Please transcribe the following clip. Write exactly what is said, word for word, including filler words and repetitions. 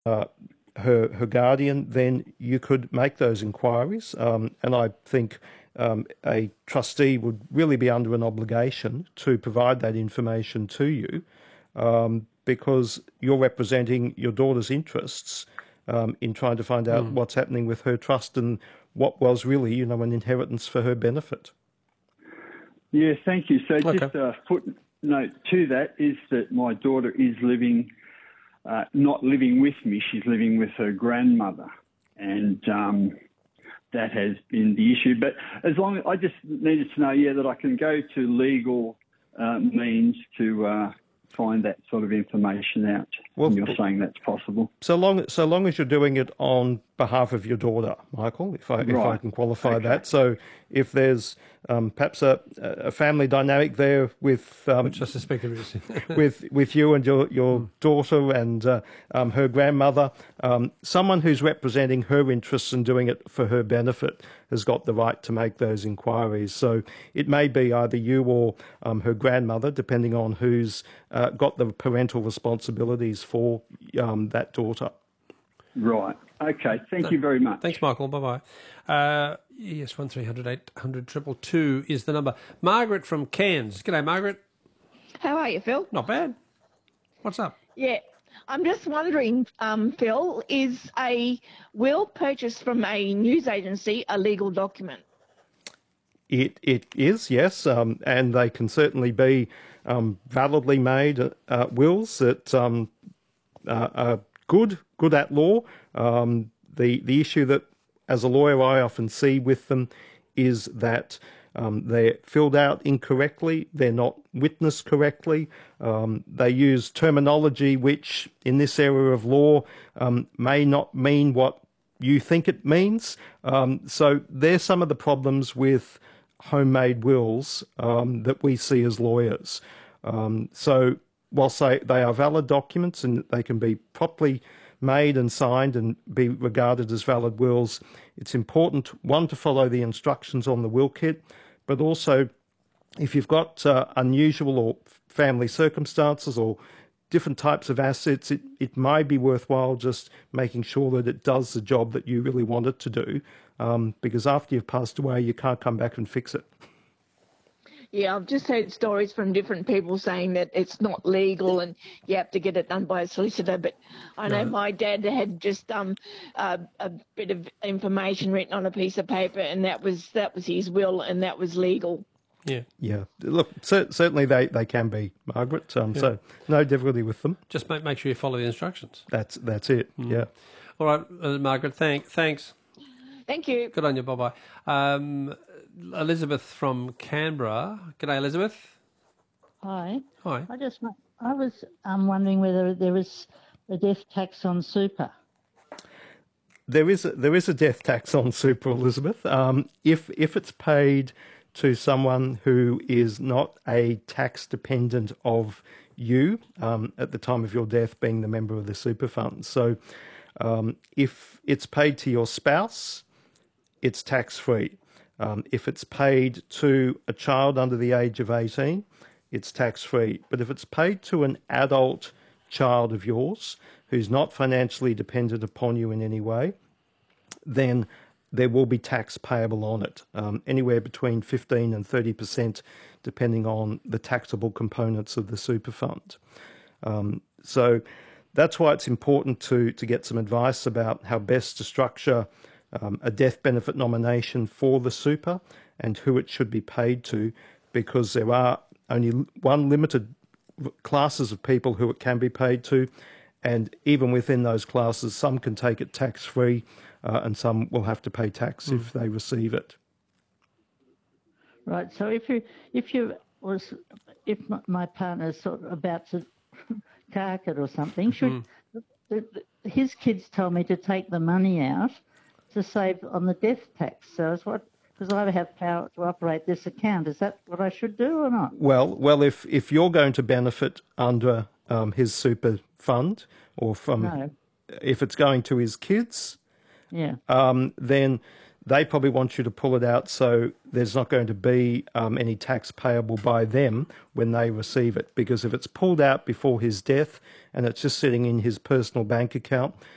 uh, her her guardian, then you could make those inquiries. Um, and I think um, a trustee would really be under an obligation to provide that information to you, um, because you're representing your daughter's interests um, in trying to find out Mm. what's happening with her trust and what was really, you know, an inheritance for her benefit. Yeah, thank you. So Okay. just a footnote to that is that my daughter is living, uh, not living with me, she's living with her grandmother. And um, that has been the issue. But as long as I just needed to know, yeah, that I can go to legal uh, means to uh, find that sort of information out. Well, and you're saying that's possible. So long, so long as you're doing it on behalf of your daughter, Michael, if I if I Right. can qualify Okay. that. So if there's um, perhaps a, a family dynamic there with um, Which I suspect there is. with with you and your your daughter and uh, um, her grandmother, um, someone who's representing her interests and doing it for her benefit has got the right to make those inquiries. So it may be either you or um, her grandmother, depending on who's uh, got the parental responsibilities for um, that daughter. Right. Okay. Thank you very much. Thanks, Michael. Bye-bye. Uh, yes, one three hundred eight hundred two two two is the number. Margaret from Cairns. G'day, Margaret. How are you, Phil? Not bad. What's up? Yeah, I'm just wondering, um, Phil, is a will purchased from a news agency a legal document? It it is, yes, um, and they can certainly be um, validly made uh, wills that um, uh, are good good at law. Um, the the issue that, as a lawyer, I often see with them is that um, they're filled out incorrectly. They're not witnessed correctly. Um, they use terminology which, in this area of law, um, may not mean what you think it means. Um, so there's some of the problems with homemade wills um, that we see as lawyers. Um, so whilst they, they are valid documents and they can be properly made and signed and be regarded as valid wills, it's important, one, to follow the instructions on the will kit, but also if you've got uh, unusual or family circumstances or different types of assets, it, it may be worthwhile just making sure that it does the job that you really want it to do, um, because after you've passed away, you can't come back and fix it. Yeah, I've just heard stories from different people saying that it's not legal and you have to get it done by a solicitor. But I know No. my dad had just um uh, a bit of information written on a piece of paper, and that was that was his will, and that was legal. Yeah. Yeah, look, cer- certainly they, they can be, Margaret. Um, So no difficulty with them. Just make, make sure you follow the instructions. That's that's it. Yeah. All right, uh, Margaret, thank, thanks. Thank you. Good on you. Bye-bye. Um, Elizabeth from Canberra. G'day, Elizabeth. Hi. Hi. I just wa- I was um, wondering whether there was a death tax on super. There is a, there is a death tax on super, Elizabeth. Um, if if it's paid to someone who is not a tax dependent of you um, at the time of your death, being the member of the super fund. So um, if it's paid to your spouse, it's tax free. Um, if it's paid to a child under the age of eighteen, it's tax free. But if it's paid to an adult child of yours who's not financially dependent upon you in any way, then there will be tax payable on it, um, anywhere between fifteen and thirty percent, depending on the taxable components of the super fund. Um, so that's why it's important to, to get some advice about how best to structure um, a death benefit nomination for the super and who it should be paid to, because there are only one limited classes of people who it can be paid to, and even within those classes, some can take it tax-free uh, and some will have to pay tax Mm. if they receive it. Right. So if you if you was if my, my partner's sort of about to cark it or something, should the, the, his kids told me to take the money out to save on the death tax. So it's what because I have power to operate this account. Is that what I should do or not? Well, well, if, if you're going to benefit under um, his super fund, or from No. if it's going to his kids, Yeah. um, then they probably want you to pull it out so there's not going to be um, any tax payable by them when they receive it. Because if it's pulled out before his death and it's just sitting in his personal bank account,